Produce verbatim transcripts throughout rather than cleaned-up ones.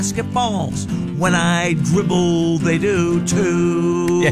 basketballs. When I dribble, they do too.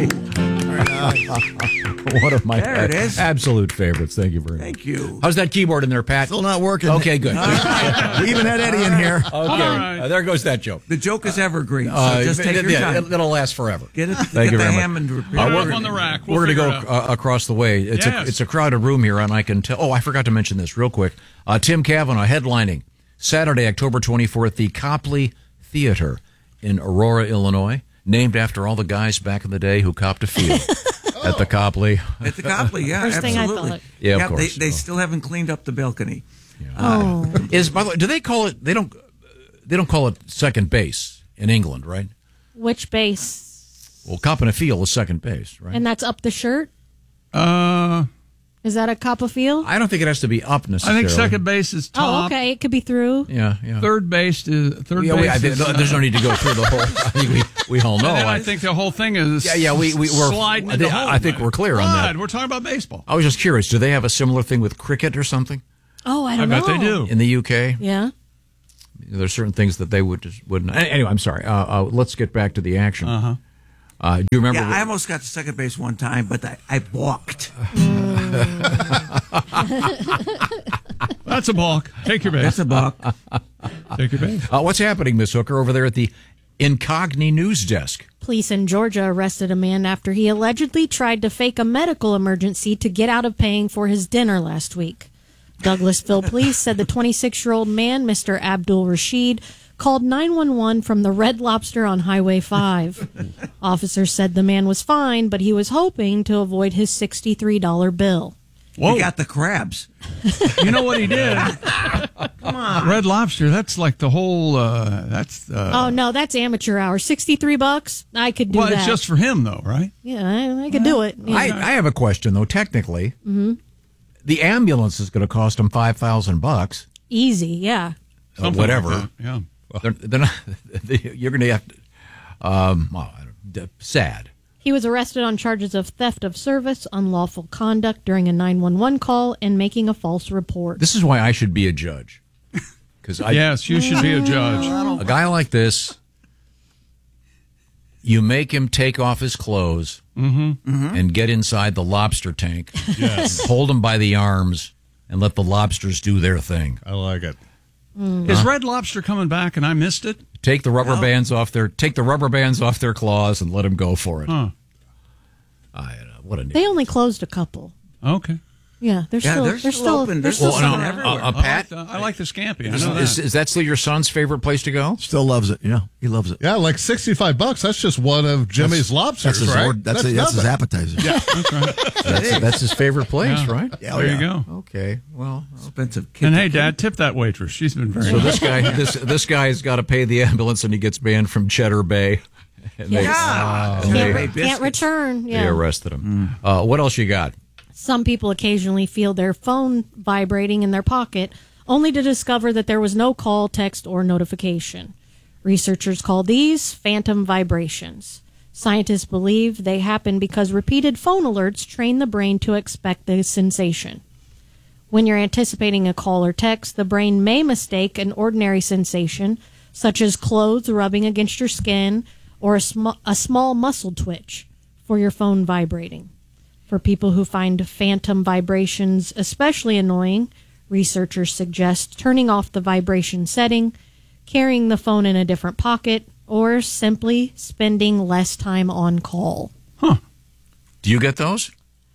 One of my There it is. absolute favorites. Thank you very much. Thank you. How's that keyboard in there, Pat? Still not working. Okay, good. We even had Eddie in here. Okay, uh, there goes that joke. The joke is evergreen, so Uh, just take it, your yeah, time. it, it'll last forever. Get it. Thank get you the very Hammond much. repair. Uh, We're we're on the rack. We'll we're going to figure go it out. uh, across the way. It's Yes. a it's a crowded room here, and I can tell. Oh, I forgot to mention this real quick. Uh, Tim Cavanaugh headlining Saturday, October twenty-fourth, the Copley Theater in Aurora, Illinois, named after all the guys back in the day who copped a field at the Copley. At the Copley, yeah, First thing I absolutely. thought. Yeah, of course. They, they So- still haven't cleaned up the balcony. Oh, Is by the way, do they call it? They don't. They don't call it second base in England, right? which base? Well, copping a field is second base, right? And that's up the shirt? Uh, Is that a cop of field? I don't think it has to be up I necessarily. think second base is Oh, top. okay. It could be through. Yeah, yeah. Third base is third Yeah, base. we, I, is, think- there's no need to go through the whole. I think we, we all know. And then I I, think the whole thing is Yeah, yeah, we- we- we're- sliding I into think- home. I think we're clear on that. Right, we're talking about baseball. I was just curious. Do they have a similar thing with cricket or something Oh, I I don't bet know. they do. in the U K? Yeah. There's certain things that they would just wouldn't. Anyway, I'm sorry. Uh, uh, let's get back to the action. Uh-huh. Uh, do you remember? Yeah, what- I almost got to second base one time, but I, I balked. That's a balk. Take your base. That's a balk. Take your base. uh, what's happening, Miss Hooker, over there at the Incogni News Desk? Police in Georgia arrested a man after he allegedly tried to fake a medical emergency to get out of paying for his dinner last week. Douglasville police said the twenty-six-year-old man, Mister Abdul Rashid, called nine one one from the Red Lobster on Highway five. Officers said the man was fine, but he was hoping to avoid his sixty-three dollars bill. Whoa. You got the crabs. You know what he did? Come on. Red Lobster, that's like the whole, uh, that's, uh, Oh, no, that's amateur hour. sixty-three bucks? I could do well, that. it's just for him, though, right? Yeah, I, I could do it. Yeah. I, I have a question, though. Technically, Mm-hmm. the ambulance is going to cost them five thousand bucks. Easy, yeah. Uh, Something whatever. like that, yeah. They're, they're not, they, you're going to have to. Um, well, I don't- d- sad. He was arrested on charges of theft of service, unlawful conduct during a nine one one call, and making a false report. This is why I should be a judge. Because I, Yes, you should be a judge. a guy like this, you make him take off his clothes and get inside the lobster tank. Yes. Hold him by the arms and let the lobsters do their thing. I like it. Is Red Lobster coming back and I missed it? Take the rubber bands off their take the rubber bands off their claws and let them go for it. Huh. I, uh, what a They only closed a couple. Okay. Yeah, they're Yeah, still they're they're still still open. they're There's still well, something no, selling. everywhere. uh, uh, I like Pat, the, I like the scampi. I is, know is, that. is that still your son's favorite place to go? Still loves it. Yeah, he loves it. Yeah, like sixty-five bucks. That's just one of Jimmy's lobsters, That's his, right? ord- that's, a, that's his nothing. appetizer. Yeah. That's right. That's, that's his favorite place, Yeah. right? Yeah, there yeah. you go. Okay, well, Expensive kid. And hey, Dad, tip that waitress. She's been very so nice. this guy this this guy's got to pay the ambulance and he gets banned from Cheddar Bay. And they, Yeah. and they, Hey, Can't biscuits. return. they Yeah. arrested him. Uh, what else you got? Some people occasionally feel their phone vibrating in their pocket, only to discover that there was no call, text, or notification. Researchers call these phantom vibrations. Scientists believe they happen because repeated phone alerts train the brain to expect the sensation. When you're anticipating a call or text, the brain may mistake an ordinary sensation, such as clothes rubbing against your skin or a, sm- a small muscle twitch, for your phone vibrating. For people who find phantom vibrations especially annoying, researchers suggest turning off the vibration setting, carrying the phone in a different pocket, or simply spending less time on call. Do you get those?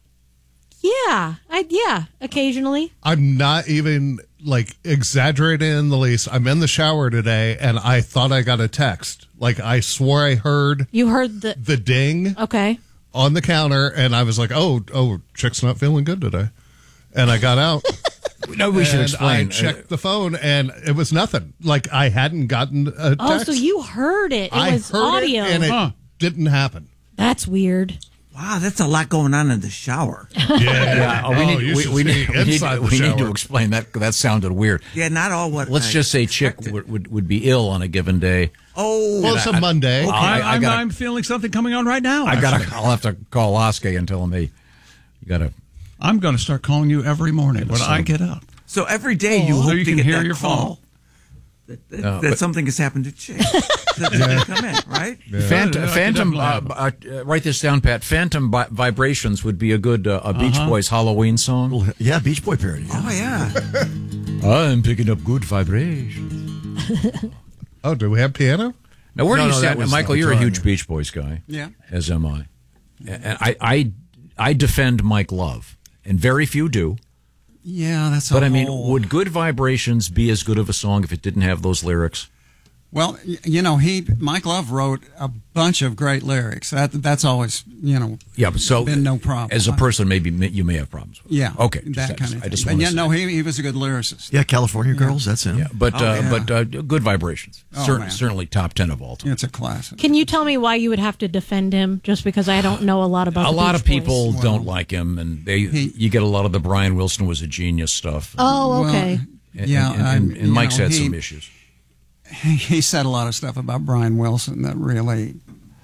Yeah, I, yeah, occasionally. I'm not even like exaggerating in the least. I'm in the shower today and I thought I got a text. Like I swore I heard You heard the... the ding Okay. on the counter and I was like, oh, oh, chick's not feeling good today. And I got out. No, we should and explain. I checked the phone and it was nothing. Like I hadn't gotten a text. Oh, so you heard it. It I was heard audio. it and it Huh. didn't happen. That's weird. Wow, that's a lot going on in the shower. Yeah, Yeah, oh, we need, you we, should we see need, we need, inside the we need to shower. explain that. That sounded weird. Yeah, not all what. Let's I just say chick expected. would, would, would be ill on a given day. Oh, Well, it's a Monday. I, I I'm, gotta- I'm feeling something coming on right now. I actually. gotta. I'll have to call Oskar and tell him, hey, you gotta. I'm going to start calling you every morning when I get up. so every day you So hope you to can get hear that your call. phone. that, that, No, that but- something has happened to Chick. That they didn't come in, right? Phant- Yeah, Phantom, uh, definitely. uh, write this down, Pat. Phantom vi- Vibrations would be a good uh, a Beach Uh-huh. Boys Halloween song. Yeah, Beach Boy parody. Yeah. Oh yeah. I'm picking up good vibrations. Oh, do we have piano? Now, where No, do you no, that stand? was Michael, the you're a drawing. huge Beach Boys guy. Yeah. As am I. And I, I, I defend Mike Love, and very few do. Yeah, that's a But I mean, whole- would Good Vibrations be as good of a song if it didn't have those lyrics? Well, y- you know, he Mike Love wrote a bunch of great lyrics. That that's always, you know, Yeah, but so been no problem. As a person, maybe you may have problems with it. yeah, Okay. that just- kind of I just thing. want But yeah, to no, he he was a good lyricist. Yeah, California Girls. That's him. Yeah, but Oh, uh, yeah. but uh, Good Vibrations, Oh, Cer- man. certainly top ten of all time. It's a classic. Can you tell me why you would have to defend him? Just because I don't know a lot about A the lot Beach of people Boys. don't like him, and they He- you get a lot of the Brian Wilson was a genius stuff. Oh, okay. And, yeah, and, and, I'm- and you Mike's know, had he- some issues. He, he said a lot of stuff about Brian Wilson that really.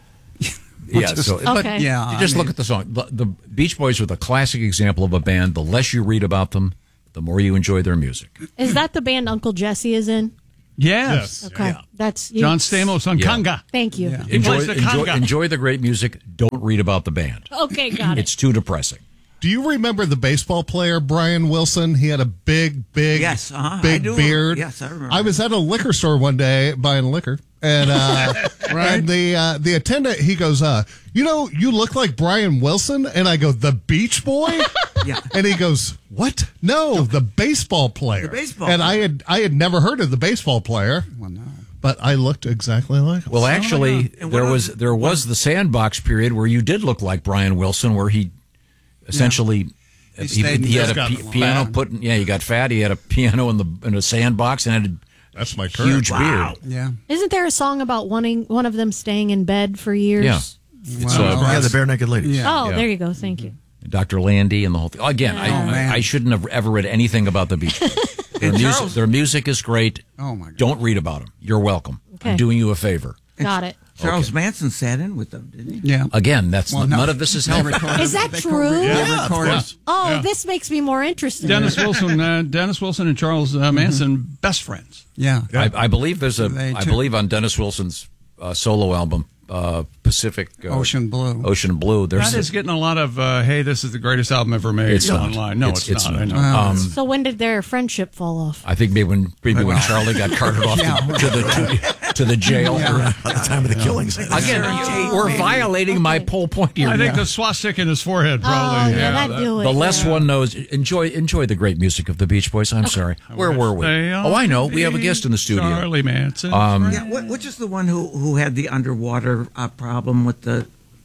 Yeah, just- so but Okay. Yeah, you just I look mean- at the song. The, the Beach Boys were the classic example of a band. The less you read about them, the more you enjoy their music. Is that the band Uncle Jesse is in? Yes. Okay, that's you. John Stamos on Yeah. Conga. Thank you. Yeah. He Enjoy, plays the enjoy, conga. enjoy the great music. Don't read about the band. Okay, got it. It's too depressing. Do you remember the baseball player Brian Wilson? He had a big, big, Yes, uh-huh, I big do. beard. Yes, I remember. I was at a liquor store one day buying liquor, and uh, Right. and the uh, the attendant he goes, uh, "You know, you look like Brian Wilson," and I go, "The Beach Boy." Yeah. And he goes, "What? No, the baseball player." The baseball And player. I had I had never heard of the baseball player, Well, no. but I looked exactly like him. Well, actually, And there what was was- there was the sandbox period where you did look like Brian Wilson, where he essentially He he, stayed in he had the- a got pi- fat. piano put. In, yeah, he got fat. He had a piano in the in a sandbox and had That's my a current. huge Wow. beard. Yeah. Isn't there a song about wanting one of them staying in bed for years? Yeah. It's Well, uh, Yeah, the that's- Bare Naked Ladies. Yeah. Oh, Yeah. there you go. Thank you. Doctor Landy and the whole thing. Again, Oh, I, man. I I shouldn't have ever read anything about the Beach Boys. Their music, Charles- their music is great. Oh, my God. Don't read about them. You're welcome. Okay. I'm doing you a favor. Got it. Charles Manson sat in with them, didn't he? Yeah. Again, that's Well, none no. of this is They helpful. recorded- Is that they true? co- they Yeah, of recorded- course. Oh, Yeah. this makes me more interested. Dennis Wilson, uh, Dennis Wilson and Charles uh, Manson, best friends. Yeah. I, I believe there's a. They I took- believe on Dennis Wilson's uh, solo album, uh, Pacific uh, Ocean Blue. Ocean Blue. There's That is getting a lot of, uh, hey, this is the greatest album ever made It's not. online. No, It's- it's, it's not. not. I know. Well, um, So when did their friendship fall off? I think maybe when maybe when Charlie got carted off Yeah. to, to the to, to the jail. At the time of the killings. Again, you- we're violating my whole point here. I think the swastika in his forehead probably. Oh, yeah, that'd do it. The less one knows, enjoy enjoy the great music of the Beach Boys. I'm sorry. Where were we? They Oh, I know. are We have a guest in the studio. Charlie Manson. Um, Yeah, what, which is the one who, who had the underwater uh, problem with the.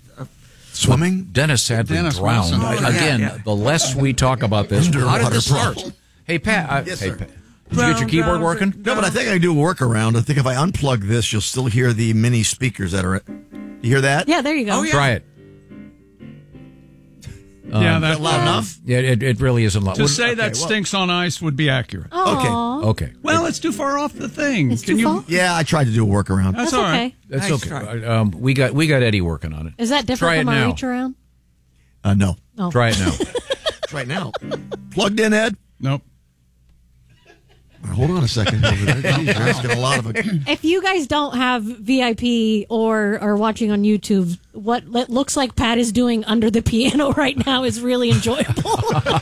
Swimming? Dennis sadly Dennis drowned. Wilson. I- Oh, yeah, Again, yeah. the less we talk about this, how did Underwater this start? problem. Hey Pat, uh, Yes, hey, sir. Pat, did you get your keyboard working? No, but I think I can do a workaround. I think if I unplug this, you'll still hear the mini speakers that are. You hear that? Yeah, there you go. Oh, yeah. Try it. yeah, Is that that loud enough? Yeah, it, it really isn't loud. To Well, say okay, that well- stinks on ice would be accurate. Aw, okay, Well, it's too far off the thing. It's Can too you? far? Yeah, I tried to do a workaround. That's, That's all okay. right. that's Nice okay. try. Um, we got we got Eddie working on it. Is that different Try it from a now. reach around? Uh, no. Oh. Try it now. Right now. Plugged in, Ed? Nope. Hold on a second over there. Jeez, you're asking a lot of it. If you guys don't have V I P or are watching on YouTube, what it looks like Pat is doing under the piano right now is really enjoyable.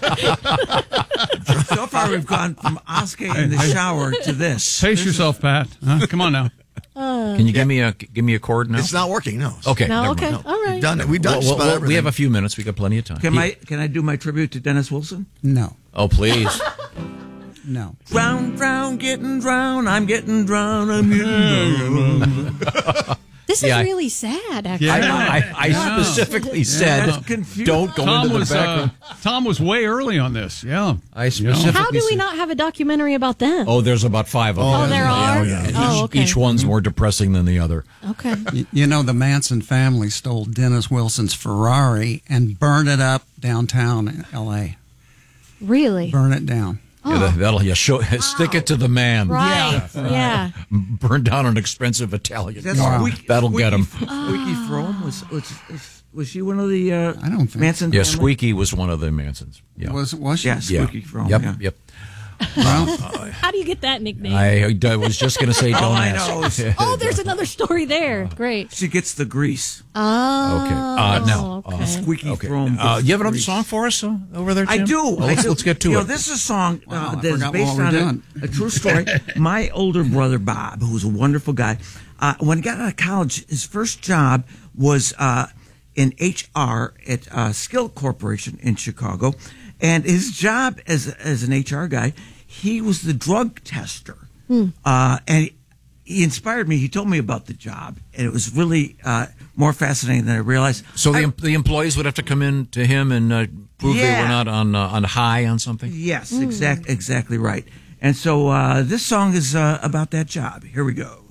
So far, we've gone from Oscar in the shower to this. Pace yourself, Pat. Huh? Come on now. Can you give me a give me a chord now? It's not working, no. Okay. no, never okay, mind. all right. We've done it. We've done Well, just well, about well, everything. we have a few minutes. We got plenty of time. Can He- I can I do my tribute to Dennis Wilson? No. Oh, please. No. Drown, drown, getting drowned. I'm getting drowned. I'm getting drowned. This Yeah, I- is really sad, actually. I, I, I Yeah. specifically said That's confusing. don't go Tom into the was background. uh, Tom was way early on this. Yeah. I specifically How do we said- not have a documentary about them? Oh, there's about five of them. Oh, there are? Yeah, yeah. Oh, Each, okay. each one's more depressing than the other. Okay. Y- You know, the Manson family stole Dennis Wilson's Ferrari and burned it up downtown in L A. Really? Burn it down. Yeah, that, that'll yeah, show, stick it to the man. Right. Yeah. Burn down an expensive Italian That's car. Squeaky, That'll get him. Squeaky, Squeaky Frome was, was was was she one of the uh, I don't think- Manson? Yeah, family? Squeaky was one of the Mansons. Yeah. Was was she? Yeah, yeah. Squeaky Frome. Yep. yeah. Yep. How do you get that nickname? I, I was just going to say, don't All I ask. know is oh, there's another story there. Great. she gets the grease. Oh. Okay. Uh, now, okay. Squeaky okay. throne. Uh, gets you have the another grease. song for us uh, over there, I Tim? do. Well, I let's, do. let's get to you it. Know, this is a song Wow, uh, I that is forgot based what we're on doing. a, a true story. My older brother, Bob, who's a wonderful guy, uh, when he got out of college, his first job was uh, in H R at uh, Skill Corporation in Chicago. And his job as, as an H R guy, he was the drug tester. Hmm. Uh, and he, he inspired me. He told me about the job, and it was really uh, more fascinating than I realized. So the, I- em- the employees would have to come in to him and uh, prove they Yeah. were not on uh, on high on something? Yes, exact, exactly right. And so uh, this song is uh, about that job. Here we go.